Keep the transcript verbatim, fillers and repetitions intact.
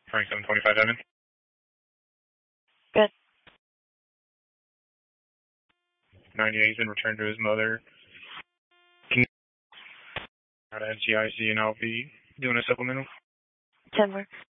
twenty-seven twenty-five Diamond. Good. ninety-eight's been returned to his mother. Out of N C I C and L P. Doing a supplemental. ten works.